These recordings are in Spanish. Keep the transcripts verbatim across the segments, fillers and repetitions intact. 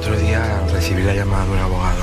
otro día recibí la llamada de un abogado.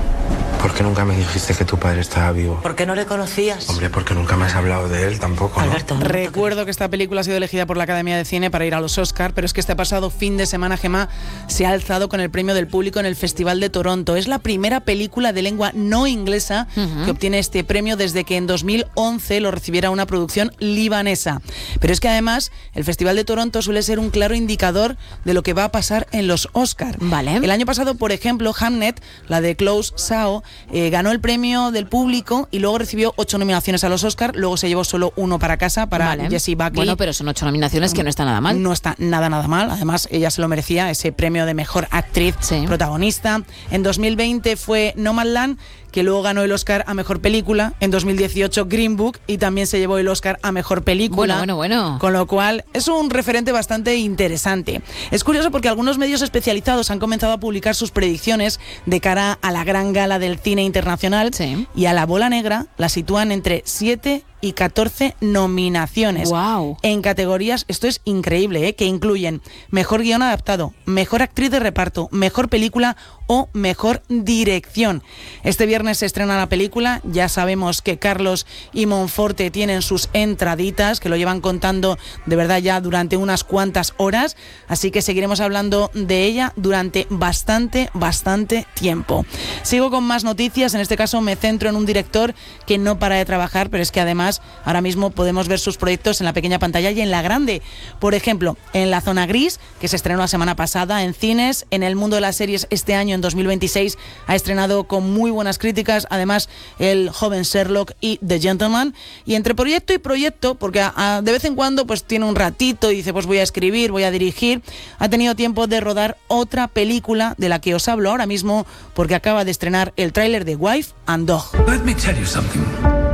¿Por qué nunca me dijiste que tu padre estaba vivo? ¿Por qué no le conocías? Hombre, porque nunca me has hablado de él tampoco, ¿no? Alberto, no. Recuerdo que esta película ha sido elegida por la Academia de Cine para ir a los Oscar, pero es que este pasado fin de semana Gemma se ha alzado con el premio del público en el Festival de Toronto. Es la primera película de lengua no inglesa uh-huh. que obtiene este premio desde que en dos mil once lo recibiera una producción libanesa. Pero es que además el Festival de Toronto suele ser un claro indicador de lo que va a pasar en los Oscar. Vale. El año pasado, por ejemplo, Hamnet, la de Chloe Zhao, eh, ganó el premio del público y luego recibió ocho nominaciones a los Oscar. Luego se llevó solo uno para casa, para vale. Jessie Buckley. Bueno, pero son ocho nominaciones que no está nada mal. No está nada, nada mal. Además, ella se lo merecía, ese premio de mejor actriz sí. protagonista. En dos mil veinte fue Nomadland, que luego ganó el Oscar a Mejor Película. En dos mil dieciocho Green Book, y también se llevó el Oscar a Mejor Película. Bueno, bueno, bueno. Con lo cual, es un referente bastante interesante. Es curioso porque algunos medios especializados han comenzado a publicar sus predicciones de cara a la gran gala del cine internacional sí. y a la bola negra la sitúan entre siete y catorce nominaciones. Wow. En categorías, esto es increíble, ¿eh? Que incluyen Mejor Guión Adaptado, Mejor Actriz de Reparto, Mejor Película o Mejor Dirección. Este viernes se estrena la película. Ya sabemos que Carlos y Monforte tienen sus entraditas, que lo llevan contando de verdad ya durante unas cuantas horas, así que seguiremos hablando de ella durante bastante, bastante tiempo. Sigo con más noticias. En este caso me centro en un director que no para de trabajar, pero es que además ahora mismo podemos ver sus proyectos en la pequeña pantalla y en la grande. Por ejemplo, en La Zona Gris, que se estrenó la semana pasada en cines. En el mundo de las series este año, en dos mil veintiséis, ha estrenado con muy buenas críticas, además El Joven Sherlock y The Gentleman. Y entre proyecto y proyecto, porque a, a, de vez en cuando pues tiene un ratito y dice pues voy a escribir, voy a dirigir, ha tenido tiempo de rodar otra película de la que os hablo ahora mismo, porque acaba de estrenar el tráiler de Wife and Dog. Let me tell you something.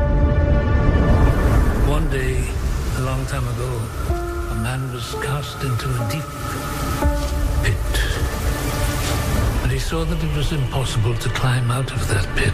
One day, a long time ago, a man was cast into a deep pit. And he saw that it was impossible to climb out of that pit.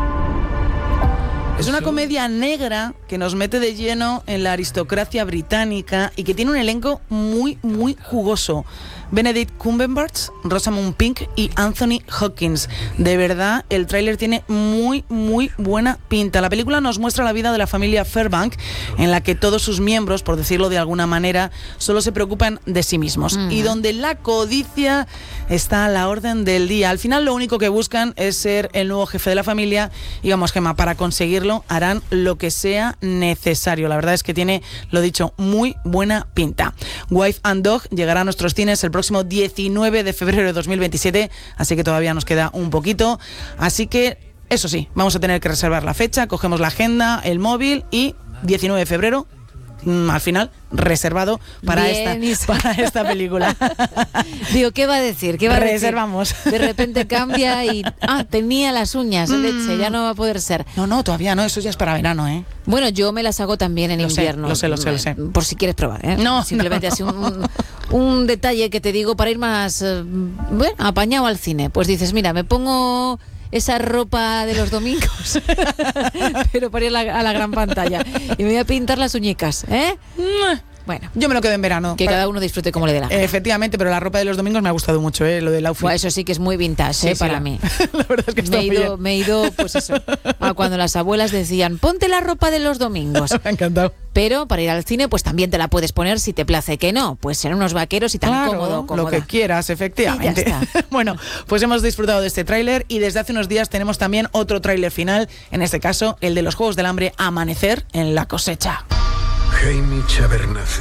Es una comedia negra que nos mete de lleno en la aristocracia británica y que tiene un elenco muy, muy jugoso. Benedict Cumberbatch, Rosamund Pike y Anthony Hopkins. De verdad, el tráiler tiene muy, muy buena pinta. La película nos muestra la vida de la familia Fairbank, en la que todos sus miembros, por decirlo de alguna manera, solo se preocupan de sí mismos. Mm. Y donde la codicia está a la orden del día. Al final, lo único que buscan es ser el nuevo jefe de la familia. Y vamos, Gemma, para conseguirlo harán lo que sea necesario. La verdad es que tiene, lo dicho, muy buena pinta. Wife and Dog llegará a nuestros cines el próximo diecinueve de febrero de dos mil veintisiete, así que todavía nos queda un poquito. Así que, eso sí, vamos a tener que reservar la fecha, cogemos la agenda, el móvil y diecinueve de febrero, mmm, al final, reservado para, Bien, esta, para esta película. Digo, ¿qué va a decir? ¿Qué va a Reservamos. Decir? De repente cambia y... Ah, tenía las uñas, mm. leche, ya no va a poder ser. No, no, todavía no, eso ya es para verano, ¿eh? Bueno, yo me las hago también en lo invierno. Sé, lo sé, lo sé, lo sé. Por si quieres probar, ¿eh? No, simplemente no. así un, un detalle que te digo para ir más, eh, bueno, apañado al cine. Pues dices, mira, me pongo esa ropa de los domingos, pero para ir a la, a la gran pantalla. Y me voy a pintar las uñicas, ¿eh? Bueno, yo me lo quedo en verano. Que para... cada uno disfrute como le dé la gana. Efectivamente, pero la ropa de los domingos me ha gustado mucho, ¿eh? Lo del outfit. Bueno, eso sí que es muy vintage, sí, ¿eh? Sí, para la... mí. La verdad es que está me, he muy ido, bien. me he ido, pues eso, a cuando las abuelas decían, ponte la ropa de los domingos. Me ha encantado. Pero para ir al cine, pues también te la puedes poner si te place que no. Pues ser unos vaqueros y tan claro, cómodo, cómoda. Lo que quieras, efectivamente. Y ya está. Bueno, pues hemos disfrutado de este tráiler y desde hace unos días tenemos también otro tráiler final, en este caso el de los Juegos del Hambre, Amanecer en la cosecha. Haymitch Abernathy.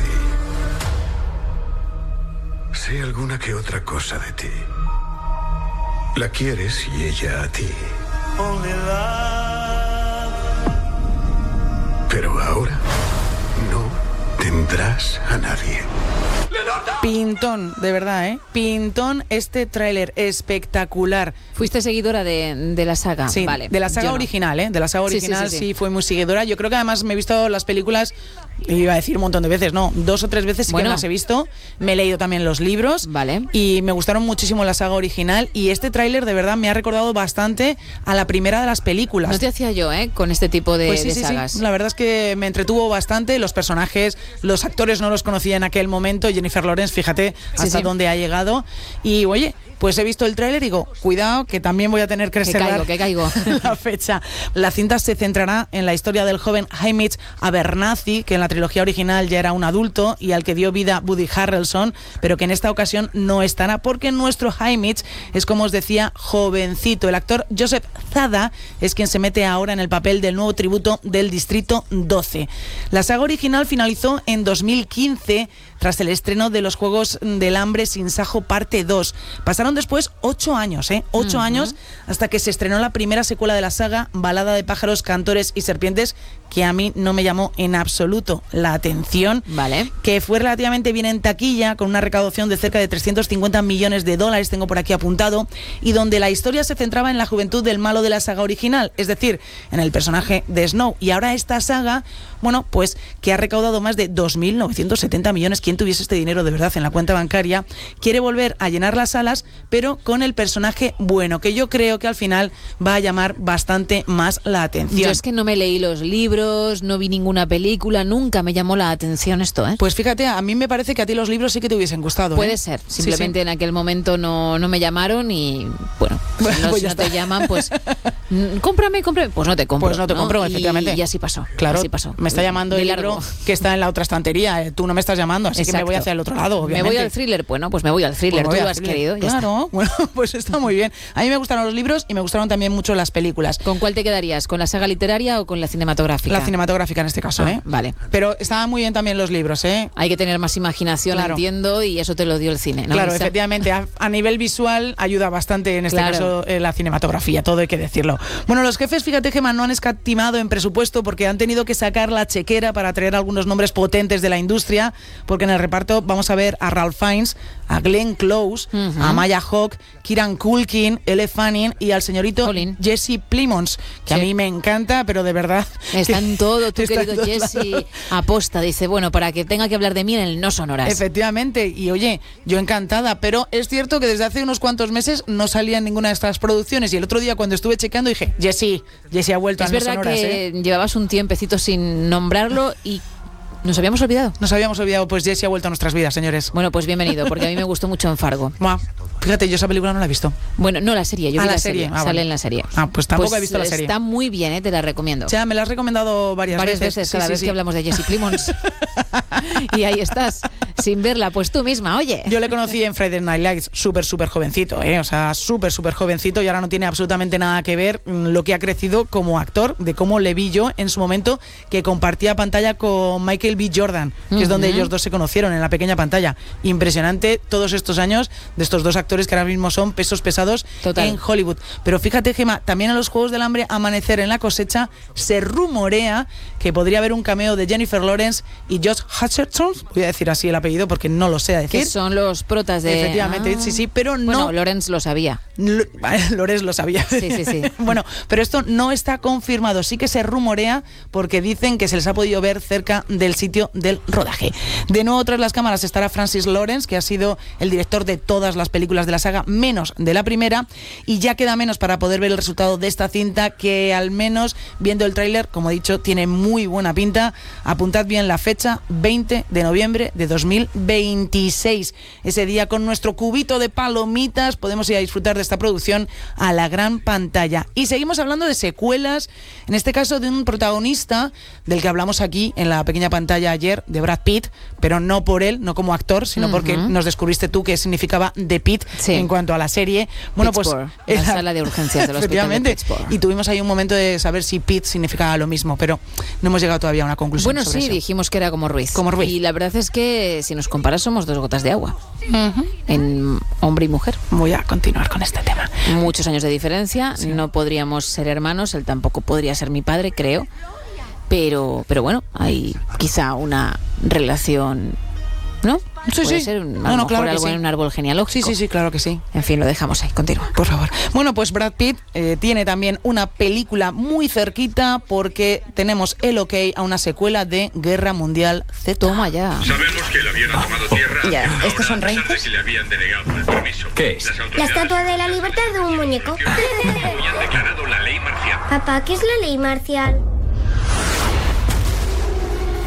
Sé alguna que otra cosa de ti. La quieres y ella a ti. Pero ahora no tendrás a nadie. Pintón, de verdad, ¿eh? Pintón este tráiler, espectacular. ¿Fuiste seguidora de, de la saga? Sí, vale. de la saga Yo original, no. ¿eh? De la saga original sí, sí, sí, sí, sí fue muy seguidora. Yo creo que además me he visto las películas, iba a decir un montón de veces, no, dos o tres veces sí bueno. que las he visto. Me he leído también los libros. Vale. Y me gustaron muchísimo la saga original. Y este tráiler de verdad me ha recordado bastante a la primera de las películas. No te hacía yo, ¿eh? Con este tipo de, pues sí, de sí, sagas. Sí. La verdad es que me entretuvo bastante. Los personajes, los actores no los conocía en aquel momento. Jennifer Lawrence, fíjate hasta sí, sí. dónde ha llegado. Y oye, Pues he visto el tráiler y digo, cuidado, que también voy a tener que reservar que caigo, que caigo. la fecha. La cinta se centrará en la historia del joven Hamish Abernathy, que en la trilogía original ya era un adulto y al que dio vida Woody Harrelson, pero que en esta ocasión no estará porque nuestro Hamish es, como os decía, jovencito. El actor Joseph Zada es quien se mete ahora en el papel del nuevo tributo del Distrito doce. La saga original finalizó en dos mil quince tras el estreno de los Juegos del Hambre sin Sajo parte dos. Pasaron después ocho años, ¿eh? Ocho uh-huh. años hasta que se estrenó la primera secuela de la saga, Balada de pájaros, cantores y serpientes, que a mí no me llamó en absoluto la atención. Vale. Que fue relativamente bien en taquilla, con una recaudación de cerca de trescientos cincuenta millones de dólares, tengo por aquí apuntado, y donde la historia se centraba en la juventud del malo de la saga original, es decir, en el personaje de Snow. Y ahora esta saga, bueno, pues que ha recaudado más de dos mil novecientos setenta millones, quien tuviese este dinero de verdad en la cuenta bancaria, quiere volver a llenar las salas, pero con el personaje bueno, que yo creo que al final va a llamar bastante más la atención. Yo es que no me leí los libros, no vi ninguna película, nunca me llamó la atención esto, ¿eh? Pues fíjate, a mí me parece que a ti los libros sí que te hubiesen gustado. Puede ¿eh? ser, simplemente sí, sí. en aquel momento no, no me llamaron y bueno, bueno si no, pues si no está. te llaman, pues cómprame, cómprame, pues no te compro. Pues no te ¿no? compro, y, efectivamente. Y así pasó. Claro, así pasó. me está llamando de el largo. libro que está en la otra estantería, eh, tú no me estás llamando, así Exacto. que me voy hacia el otro lado, obviamente. Me voy al thriller, bueno, pues me voy al thriller, Pues tú voy lo al has thriller. querido, ya Claro, está. bueno, pues está muy bien. A mí me gustaron los libros y me gustaron también mucho las películas. ¿Con cuál te quedarías? ¿Con la saga literaria o con la cinematográfica? La cinematográfica en este caso, Ah, ¿eh? Vale. Pero estaban muy bien también los libros, ¿eh? Hay que tener más imaginación, Claro. entiendo, y eso te lo dio el cine, ¿no? Claro, Esa- efectivamente, a, a nivel visual ayuda bastante en este Claro. caso eh, la cinematografía, todo hay que decirlo. Bueno, los jefes, fíjate, Gemma, no han escatimado en presupuesto porque han tenido que sacar la chequera para traer algunos nombres potentes de la industria, porque en el reparto vamos a ver a Ralph Fiennes, a Glenn Close, Uh-huh. a Maya Hawke, Kieran Culkin, Elle Fanning y al señorito Jolín. Jesse Plemons, que Sí. a mí me encanta, pero de verdad... Está en todo, tu está en querido todos Jesse lados. aposta, dice, bueno, para que tenga que hablar de mí en el No Sonoras. Efectivamente, y oye, yo encantada, pero es cierto que desde hace unos cuantos meses no salía en ninguna de estas producciones y el otro día cuando estuve chequeando dije, Jesse, Jesse ha vuelto Es a No verdad Sonoras, que ¿eh? llevabas un tiempecito sin nombrarlo y nos habíamos olvidado. Nos habíamos olvidado, pues Jesse ha vuelto a nuestras vidas, señores. Bueno, pues bienvenido, porque a mí me gustó mucho en Fargo. Buah, fíjate, yo esa película no la he visto. Bueno, no la serie, yo Ah, vi la la serie. serie, Ah, sale vale. en la serie. Ah, pues tampoco Pues he visto la serie. Está muy bien, ¿eh? Te la recomiendo. O sea, me la has recomendado varias, Varias veces. veces, Sí, cada sí, vez sí. que hablamos de Jesse Plemons. Y ahí estás, sin verla, pues tú misma, oye. Yo le conocí en Friday Night Lights, súper, súper jovencito, ¿eh? O sea, súper, súper jovencito y ahora no tiene absolutamente nada que ver mm, lo que ha crecido como actor, de cómo le vi yo en su momento, que compartía pantalla con Michael B. Jordan, que Uh-huh. es donde ellos dos se conocieron, en la pequeña pantalla. Impresionante todos estos años de estos dos actores que ahora mismo son pesos pesados Total. en Hollywood. Pero fíjate, Gemma, también en los Juegos del Hambre, Amanecer en la cosecha, se rumorea que podría haber un cameo de Jennifer Lawrence y Josh Hutcherson, voy a decir así el apellido porque no lo sé decir. Que son los protas de... Efectivamente, Ah. sí, sí, pero no... Bueno, Lorenz lo sabía. Lo- Lores lo sabía. Sí, sí, sí. Bueno, pero esto no está confirmado. Sí que se rumorea porque dicen que se les ha podido ver cerca del sitio del rodaje. De nuevo, tras las cámaras estará Francis Lawrence, que ha sido el director de todas las películas de la saga, menos de la primera. Y ya queda menos para poder ver el resultado de esta cinta, que al menos viendo el tráiler, como he dicho, tiene muy buena pinta. Apuntad bien la fecha, veinte de noviembre de dos mil veintiséis. Ese día, con nuestro cubito de palomitas, podemos ir a disfrutar de esta producción a la gran pantalla. Y seguimos hablando de secuelas, en este caso de un protagonista del que hablamos aquí en la pequeña pantalla ayer, de Brad Pitt, pero no por él, no como actor, sino Uh-huh. porque nos descubriste tú qué significaba The Pitt Sí. en cuanto a la serie. Bueno, Pittsburgh, pues la sala de urgencias del hospital de efectivamente. Pittsburgh. Y tuvimos ahí un momento de saber si Pitt significaba lo mismo, pero no hemos llegado todavía a una conclusión. Bueno, sobre sí, eso. dijimos que era como Ruiz. Como Ruiz. Y la verdad es que si nos comparas somos dos gotas de agua. Ujú. En hombre y mujer. Voy a continuar con este tema. Muchos años de diferencia. No podríamos ser hermanos. Él tampoco podría ser mi padre, creo. Pero, pero bueno, hay quizá una relación, ¿no? Sí, Puede sí. ser un- a No, lo no, mejor claro que algo sí. en un árbol genealógico. Sí, sí, sí, claro que sí. En fin, lo dejamos ahí. Continúa. Por favor. Bueno, pues Brad Pitt eh, tiene también una película muy cerquita porque tenemos el ok a una secuela de Guerra Mundial Z. Toma ya. Sabemos que el avión ha tomado tierra. Ya, hace una ¿estos son hora, a pesar de raíces? que le habían denegado el permiso. ¿Qué es? Las La autoridades estatua de la libertad de un muñeco. habían declarado la ley marcial. Papá, ¿qué es la ley marcial?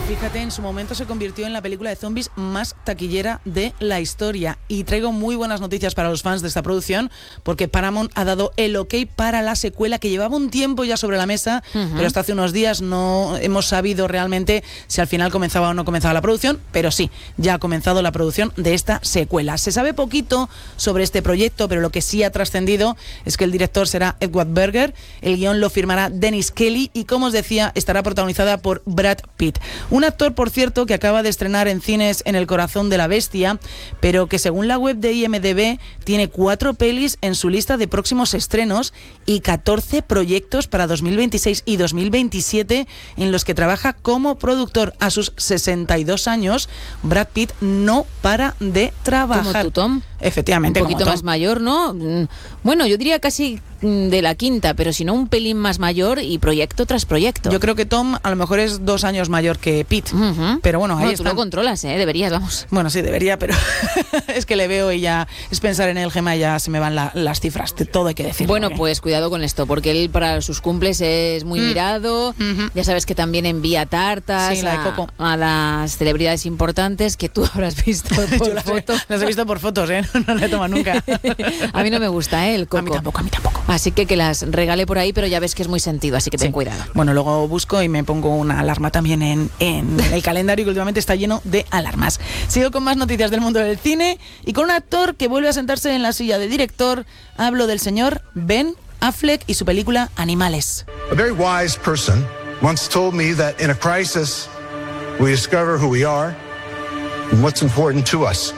Fíjate, en su momento se convirtió en la película de zombies más taquillera de la historia. Y traigo muy buenas noticias para los fans de esta producción, porque Paramount ha dado el ok para la secuela, que llevaba un tiempo ya sobre la mesa, uh-huh. pero hasta hace unos días no hemos sabido realmente si al final comenzaba o no comenzaba la producción, pero sí, ya ha comenzado la producción de esta secuela. Se sabe poquito sobre este proyecto, pero lo que sí ha trascendido es que el director será Edward Berger, el guión lo firmará Dennis Kelly y, como os decía, estará protagonizada por Brad Pitt. Un actor, por cierto, que acaba de estrenar en cines En el corazón de la bestia, pero que según la web de I M D B tiene cuatro pelis en su lista de próximos estrenos y catorce proyectos para dos mil veintiséis y dos mil veintisiete en los que trabaja como productor. A sus sesenta y dos años, Brad Pitt no para de trabajar. Como tú, Tom. Efectivamente, un poquito como más mayor, ¿no? Bueno, yo diría casi de la quinta, pero si no un pelín más mayor y proyecto tras proyecto. Yo creo que Tom a lo mejor es dos años mayor que Pitt, uh-huh. pero bueno, ahí bueno, está. Tú lo controlas, ¿eh? Deberías, vamos. Bueno, sí, debería, pero es que le veo y ya es pensar en el Gema y ya se me van la, las cifras, de todo hay que decir. Bueno, ¿okay? Pues cuidado con esto, porque él para sus cumples es muy mm. mirado, uh-huh. ya sabes que también envía tartas sí, la de Coco. A, a las celebridades importantes que tú habrás visto por las, foto. He, las he visto por fotos, ¿eh? No, no la he tomado nunca. A mí no me gusta, ¿eh? El Coco. A mí tampoco, a mí tampoco. Así que que las regale por ahí, pero ya ves que es muy sentido, así que ten sí. cuidado. Bueno, luego busco y me pongo una alarma también en, en el calendario, que últimamente está lleno de alarmas. Sigo con más noticias del mundo del cine y con un actor que vuelve a sentarse en la silla de director. Hablo del señor Ben Affleck y su película Animales. A very wise person once told me that in a crisis we discover who we are and what's important to us.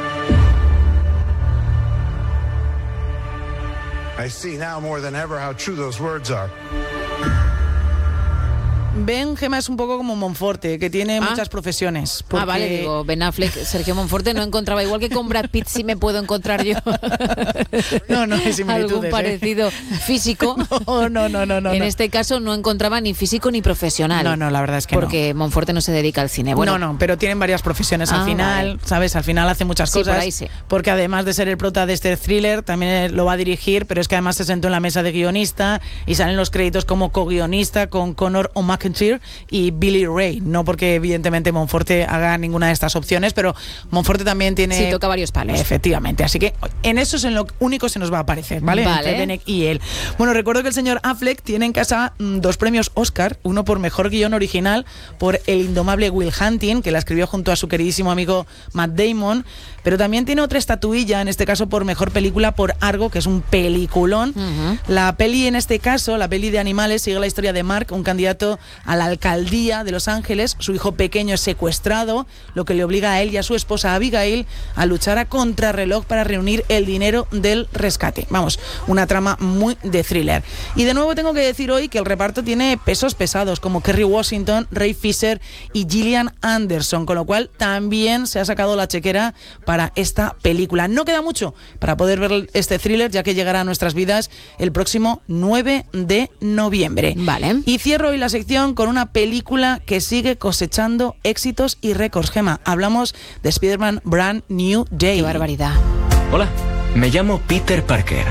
I see now more than ever how true those words are. Ben, Gema, es un poco como Monforte, que tiene ah. muchas profesiones. Porque... Ah, vale, digo, Ben Affleck, Sergio Monforte no encontraba, igual que con Brad Pitt sí me puedo encontrar yo. No, no, hay similitudes. Algún parecido ¿eh? físico. No, no, no, no. En no. este caso no encontraba ni físico ni profesional. No, no, la verdad es que porque no. Monforte no se dedica al cine. Bueno, no, no, pero tienen varias profesiones al ah, final, vale. ¿sabes? Al final hace muchas sí, cosas. Por ahí sí. Porque además de ser el prota de este thriller, también lo va a dirigir, pero es que además se sentó en la mesa de guionista y salen los créditos como co-guionista con Conor O'Makentir y Billy Ray, no porque evidentemente Monforte haga ninguna de estas opciones, pero Monforte también tiene... Sí, toca varios palos. Efectivamente, así que en eso es en lo único se nos va a aparecer, ¿vale? Vale. Entre Benek y él. Bueno, recuerdo que el señor Affleck tiene en casa mmm, dos premios Oscar, uno por mejor guión original por El indomable Will Hunting, que la escribió junto a su queridísimo amigo Matt Damon, pero también tiene otra estatuilla, en este caso por mejor película por Argo, que es un peliculón. Uh-huh. La peli, en este caso, la peli de Animales, sigue la historia de Mark, un candidato a la alcaldía de Los Ángeles. Su hijo pequeño es secuestrado, lo que le obliga a él y a su esposa Abigail a luchar a contrarreloj para reunir el dinero del rescate. Vamos, una trama muy de thriller. Y de nuevo tengo que decir hoy que el reparto tiene pesos pesados, como Kerry Washington, Ray Fisher y Gillian Anderson, con lo cual también se ha sacado la chequera para esta película. No queda mucho para poder ver este thriller, ya que llegará a nuestras vidas el próximo nueve de noviembre. Vale. Y cierro hoy la sección con una película que sigue cosechando éxitos y récords. Gema, hablamos de Spider-Man Brand New Day. ¡Qué barbaridad! Hola, me llamo Peter Parker.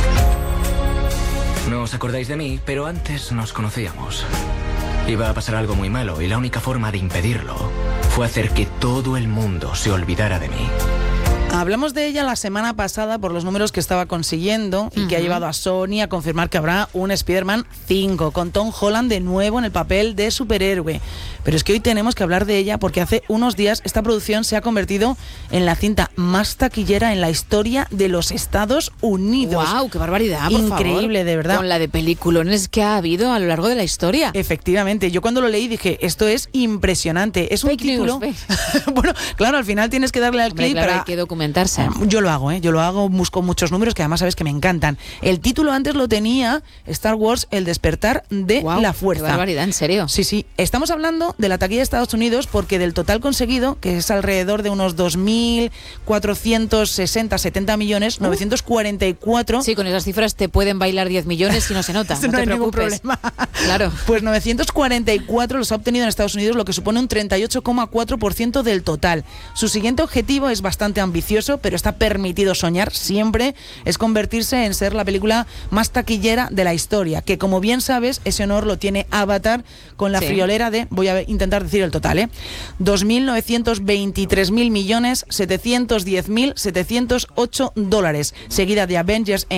No os acordáis de mí, pero antes nos conocíamos. Iba a pasar algo muy malo y la única forma de impedirlo fue hacer que todo el mundo se olvidara de mí. Hablamos de ella la semana pasada por los números que estaba consiguiendo y uh-huh. que ha llevado a Sony a confirmar que habrá un Spider-Man cinco con Tom Holland de nuevo en el papel de superhéroe. Pero es que hoy tenemos que hablar de ella porque hace unos días esta producción se ha convertido en la cinta más taquillera en la historia de los Estados Unidos. ¡Wow! ¡Qué barbaridad! Por Increíble, favor. De verdad. Con la de peliculones que ha habido a lo largo de la historia. Efectivamente. Yo cuando lo leí dije, esto es impresionante. Es un fake título... News, bueno, claro, al final tienes que darle al Hombre, clic claro, para... hay que documentarse. Yo lo hago, ¿eh? Yo lo hago, busco muchos números que además sabes que me encantan. El título antes lo tenía Star Wars, El despertar de wow, la fuerza. Qué barbaridad, ¿en serio? Sí, sí. Estamos hablando de la taquilla de Estados Unidos porque del total conseguido, que es alrededor de unos dos mil cuatrocientos sesenta, setenta millones, uh. novecientos cuarenta y cuatro... Sí, con esas cifras te pueden bailar diez millones si no se nota. No, no te hay preocupes. Ningún problema. Claro. Pues novecientos cuarenta y cuatro los ha obtenido en Estados Unidos, lo que supone un treinta y ocho coma cuatro por ciento del total. Su siguiente objetivo es bastante ambicioso. ambicioso, pero está permitido soñar siempre, es convertirse en ser la película más taquillera de la historia, que como bien sabes, ese honor lo tiene Avatar con la Sí. friolera de, voy a intentar decir el total, ¿eh? dos mil novecientos veintitrés mil millones setecientos diez mil setecientos ocho dólares, seguida de Avengers